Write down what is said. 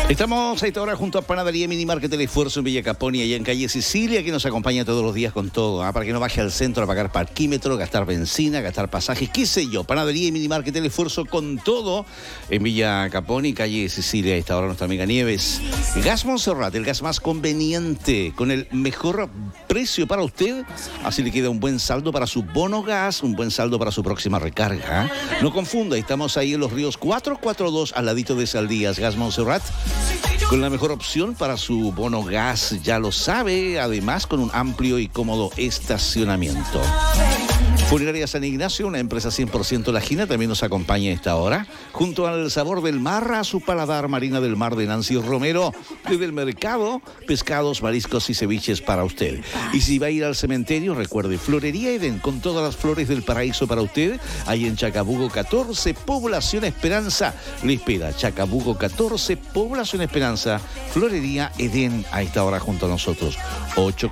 Estamos a esta hora junto a Panadería Mini Market El Esfuerzo en Villa Caponia y en calle Sicilia, que nos acompaña todos los días con todo, para que no baje al centro a pagar parquímetro, gastar benzina, gastar pasajes, qué sé yo. Panadería Mini Market El Esfuerzo con todo en Villa Caponia y calle Sicilia. A esta hora nuestra amiga Nieves. Gas Montserrat, el gas más conveniente, con el mejor precio para usted. Así le queda un buen saldo para su bono gas, un buen saldo para su próxima recarga. No confunda, estamos ahí en Los Ríos 442, al ladito de Saldías. Gas Montserrat, con la mejor opción para su bono gas, ya lo sabe, además con un amplio y cómodo estacionamiento. Funeraria San Ignacio, una empresa 100% lajina, también nos acompaña a esta hora. Junto al sabor del mar, a su paladar, Marina del Mar de Nancy Romero. Desde el mercado, pescados, mariscos y ceviches para usted. Y si va a ir al cementerio, recuerde, Florería Edén, con todas las flores del paraíso para usted. Ahí en Chacabuco 14, Población Esperanza. Le espera, Chacabuco 14, Población Esperanza. Florería Edén, a esta hora junto a nosotros. 8